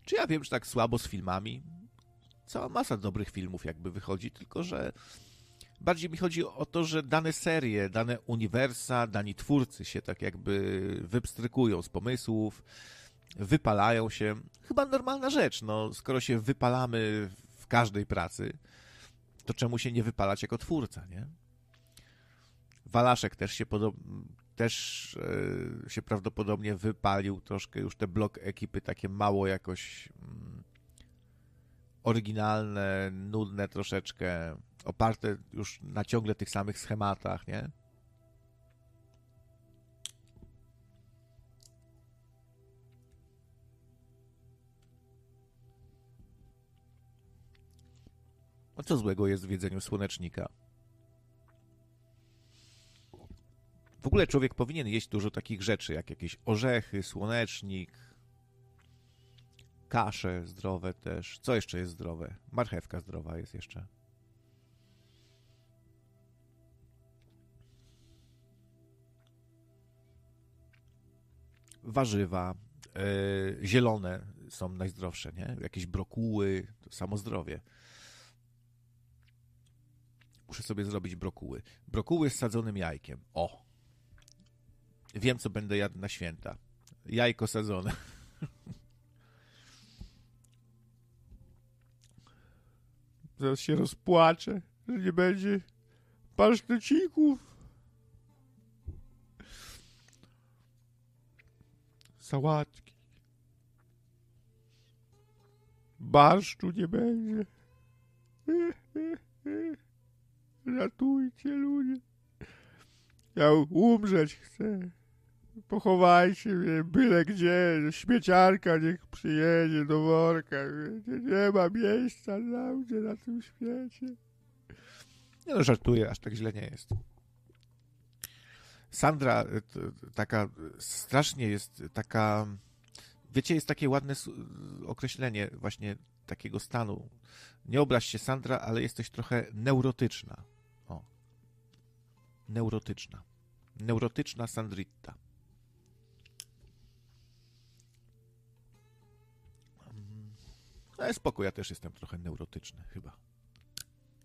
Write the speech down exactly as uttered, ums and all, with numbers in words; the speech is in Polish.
Czy ja wiem, że tak słabo z filmami? Cała masa dobrych filmów jakby wychodzi, tylko że bardziej mi chodzi o to, że dane serie, dane uniwersa, dani twórcy się tak jakby wypstrykują z pomysłów, wypalają się. Chyba normalna rzecz, no skoro się wypalamy w każdej pracy, to czemu się nie wypalać jako twórca, nie? Walaszek też się podob... też e, się prawdopodobnie wypalił troszkę już te blok ekipy takie mało jakoś mm, oryginalne, nudne troszeczkę, oparte już na ciągle tych samych schematach, nie? A co złego jest w jedzeniu słonecznika? W ogóle człowiek powinien jeść dużo takich rzeczy, jak jakieś orzechy, słonecznik, kasze zdrowe też. Co jeszcze jest zdrowe? Marchewka zdrowa jest jeszcze. Warzywa, yy, zielone są najzdrowsze, nie? Jakieś brokuły, to samo zdrowie. Muszę sobie zrobić brokuły. Brokuły z sadzonym jajkiem. O! Wiem, co będę jadł na święta. Jajko sadzone. Zaraz się rozpłaczę, że nie będzie pasztecików. Sałatki. Barszczu nie będzie. Ratujcie, ludzie. Ja umrzeć chcę. Pochowajcie mnie, byle gdzie. Śmieciarka niech przyjedzie do worka. Nie, nie ma miejsca dla mnie na tym świecie. Nie no, żartuję, aż tak źle nie jest. Sandra taka strasznie jest taka... Wiecie, jest takie ładne określenie właśnie takiego stanu. Nie obraź się, Sandra, ale jesteś trochę neurotyczna. O. Neurotyczna. Neurotyczna Sandritta. Ale spoko, ja też jestem trochę neurotyczny chyba.